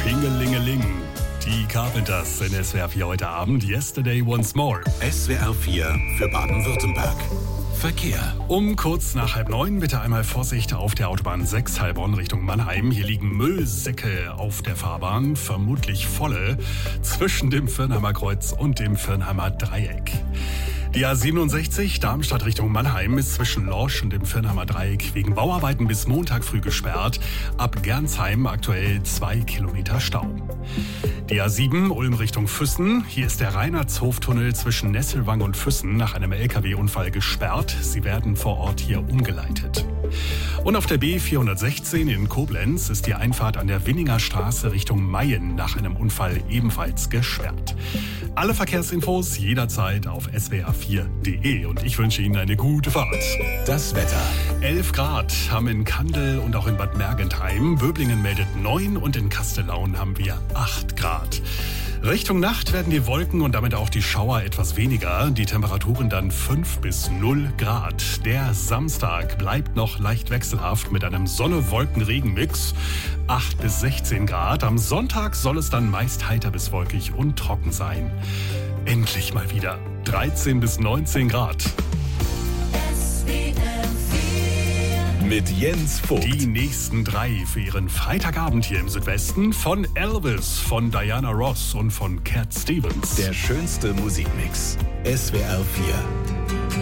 Tingelingeling. Die Carpenters in SWR 4 heute Abend. Yesterday Once More. SWR 4 für Baden-Württemberg. Verkehr. Um kurz nach 8:30 bitte einmal Vorsicht auf der Autobahn 6 Heilbronn Richtung Mannheim. Hier liegen Müllsäcke auf der Fahrbahn, vermutlich volle, zwischen dem Viernheimer Kreuz und dem Viernheimer Dreieck. Die A67 Darmstadt Richtung Mannheim ist zwischen Lorsch und dem Viernheimer Dreieck wegen Bauarbeiten bis Montag früh gesperrt. Ab Gernsheim aktuell 2 Kilometer Stau. Die A7 Ulm Richtung Füssen. Hier ist der Reinhardshoftunnel zwischen Nesselwang und Füssen nach einem LKW-Unfall gesperrt. Sie werden vor Ort hier umgeleitet. Und auf der B416 in Koblenz ist die Einfahrt an der Winninger Straße Richtung Mayen nach einem Unfall ebenfalls gesperrt. Alle Verkehrsinfos jederzeit auf swr4.de und ich wünsche Ihnen eine gute Fahrt. Das Wetter. 11 Grad haben in Kandel und auch in Bad Mergentheim. Böblingen meldet 9 und in Kastellaun haben wir 8 Grad. Richtung Nacht werden die Wolken und damit auch die Schauer etwas weniger. Die Temperaturen dann 5 bis 0 Grad. Der Samstag bleibt noch leicht wechselhaft mit einem Sonne-Wolken-Regen-Mix. 8 bis 16 Grad. Am Sonntag soll es dann meist heiter bis wolkig und trocken sein. Endlich mal wieder 13 bis 19 Grad. Mit Jens Vogt. Die nächsten 3 für Ihren Freitagabend hier im Südwesten von Elvis, von Diana Ross und von Cat Stevens. Der schönste Musikmix. SWR 4.